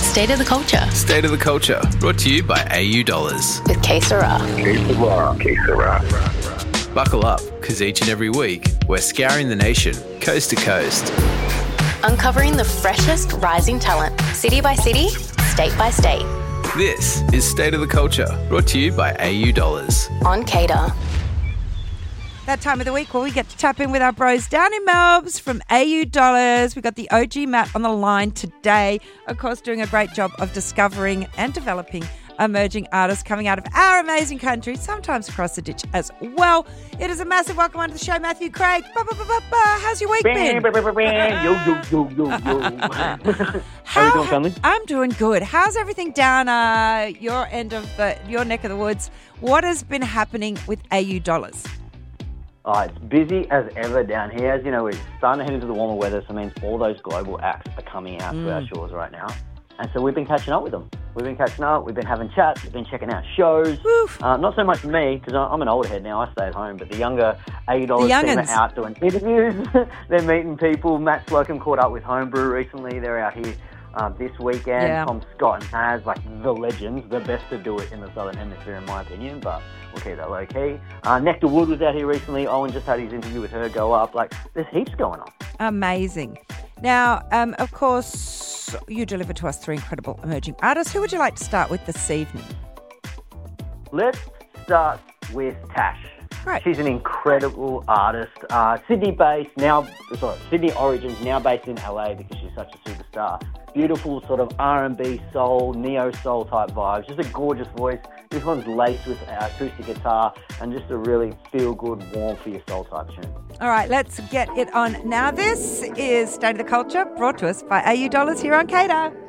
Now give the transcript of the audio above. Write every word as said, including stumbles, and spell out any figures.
State of the Culture. State of the Culture, brought to you by A U Dollars. With Que Sera. Que Sera, Que Sera. Buckle up, because each and every week, we're scouring the nation, coast to coast. Uncovering the freshest rising talent, city by city, state by state. This is State of the Culture, brought to you by A U Dollars. On Cater. That time of the week where we get to tap in with our bros down in Melbs from A U Dollars. We've got the O G Matt on the line today. Of course, doing a great job of discovering and developing emerging artists coming out of our amazing country, sometimes across the ditch as well. It is a massive welcome onto the show, Matthew Craig. Ba, ba, ba, ba, ba. How's your week been? Yo, yo, yo, yo, yo. How are you doing, family? I'm doing good. How's everything down uh, your end of the, your neck of the woods? What has been happening with A U Dollars? Oh, it's busy as ever down here. As you know, we're starting to head into the warmer weather, so it means all those global acts are coming out Mm. to our shores right now. And so we've been catching up with them. We've been catching up, we've been having chats, we've been checking out shows. Uh, not so much for me, because I'm an older head now, I stay at home, but the younger A U Dollars team are out doing interviews. They're meeting people. Matt Slocum caught up with Homebrew recently. They're out here uh, this weekend. Yeah. Tom Scott and Haz, like the legends, the best to do it in the Southern Hemisphere, in my opinion, but we'll keep that low-key. Uh, Nectar Wood was out here recently. Owen just had his interview with her go up. Like, there's heaps going on. Amazing. Now, um, of course, you delivered to us three incredible emerging artists. Who would you like to start with this evening? Let's start with Tash. Great. She's an incredible artist. Uh, Sydney-based, now, sorry, Sydney origins, now based in L A because she's such a superstar. Beautiful sort of R and B soul, neo-soul type vibes. Just a gorgeous voice. This one's laced with uh, acoustic guitar and just a really feel-good, warm for your soul type tune. All right, let's get it on. Now, this is State of the Culture, brought to us by A U Dollars here on Cater.